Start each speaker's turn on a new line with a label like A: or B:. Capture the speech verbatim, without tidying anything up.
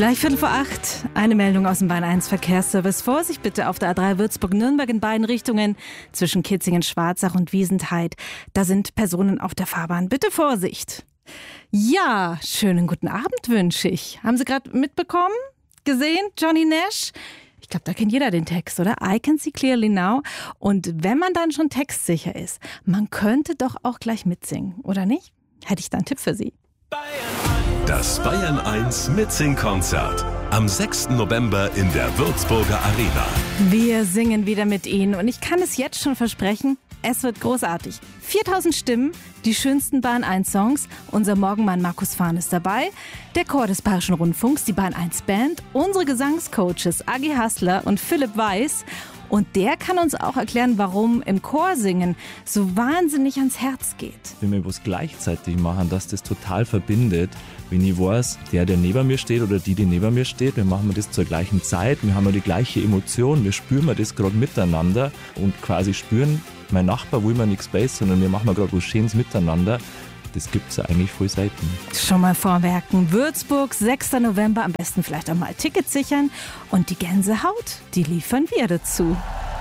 A: Gleich Viertel vor acht. Eine Meldung aus dem Bahn eins Verkehrsservice. Vorsicht bitte auf der A drei Würzburg-Nürnberg in beiden Richtungen zwischen Kitzingen, Schwarzach und Wiesentheid. Da sind Personen auf der Fahrbahn. Bitte Vorsicht. Ja, schönen guten Abend wünsche ich. Haben Sie gerade mitbekommen? Gesehen? Johnny Nash? Ich glaube, da kennt jeder den Text, oder? I can see clearly now. Und wenn man dann schon textsicher ist, man könnte doch auch gleich mitsingen, oder nicht? Hätte ich da einen Tipp für Sie.
B: Das Bayern eins Mitsing-Konzert am sechsten November in der Würzburger Arena.
A: Wir singen wieder mit Ihnen und ich kann es jetzt schon versprechen, es wird großartig. viertausend Stimmen, die schönsten Bahn eins Songs, unser Morgenmann Markus Fahn ist dabei, der Chor des Bayerischen Rundfunks, die Bahn eins Band, unsere Gesangscoaches Agi Hassler und Philipp Weiß. Und der kann uns auch erklären, warum im Chor singen so wahnsinnig ans Herz geht.
C: Wenn wir was gleichzeitig machen, dass das total verbindet. Wenn ich weiß, der, der neben mir steht oder die, die neben mir steht, wir machen das zur gleichen Zeit, wir haben die gleiche Emotion, wir spüren das gerade miteinander und quasi spüren, mein Nachbar will mir nichts Besseres, sondern wir machen gerade was Schönes miteinander. Das gibt es ja eigentlich voll selten.
A: Schon mal vormerken. Würzburg, sechster November, am besten vielleicht auch mal Tickets sichern. Und die Gänsehaut, die liefern wir dazu.